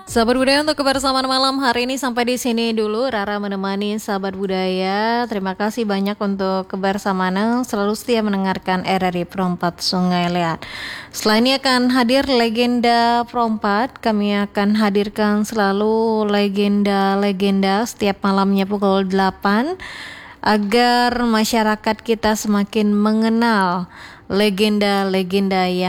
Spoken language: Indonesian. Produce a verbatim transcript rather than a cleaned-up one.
Sahabat budaya, untuk kebersamaan malam hari ini sampai di sini dulu. Rara menemani sahabat budaya. Terima kasih banyak untuk kebersamaan, selalu setia mendengarkan R R I Perempat Sungai Liat. Setelah ini akan hadir legenda Perempat. Kami akan hadirkan selalu legenda-legenda setiap malamnya pukul delapan agar masyarakat kita semakin mengenal legenda-legenda yang